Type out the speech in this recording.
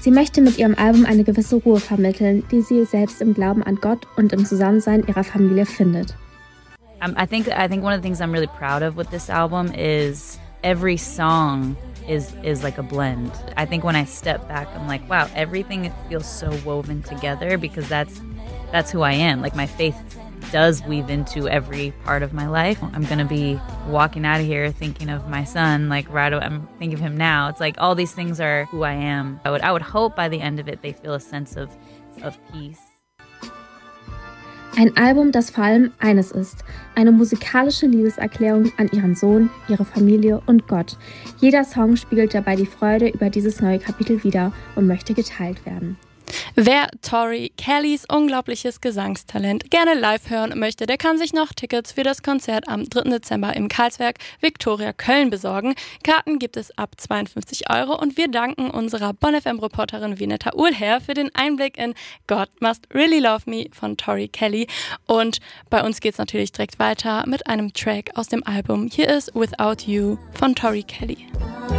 Sie möchte mit ihrem Album eine gewisse Ruhe vermitteln, die sie selbst im Glauben an Gott und im Zusammensein ihrer Familie findet. I think one of the things I'm really proud of with this album is every song is like a blend. I think when I step back, I'm like, wow, everything feels so woven together because that's who I am. Like my faith does weave into every part of my life. I'm gonna be walking out of here thinking of my son, like I'm thinking of him now. It's like all these things are who I am. I would hope by the end of it they feel a sense of peace. Ein Album, das vor allem eines ist: eine musikalische Liebeserklärung an ihren Sohn, ihre Familie und Gott. Jeder Song spiegelt dabei die Freude über dieses neue Kapitel wider und möchte geteilt werden. Wer Tori Kellys unglaubliches Gesangstalent gerne live hören möchte, der kann sich noch Tickets für das Konzert am 3. Dezember im Karlswerk Viktoria Köln besorgen. Karten gibt es ab 52 € und wir danken unserer Bonn FM-Reporterin Vinetta Uhlherr für den Einblick in God Must Really Love Me von Tori Kelly. Und bei uns geht's natürlich direkt weiter mit einem Track aus dem Album. Hier ist Without You von Tori Kelly.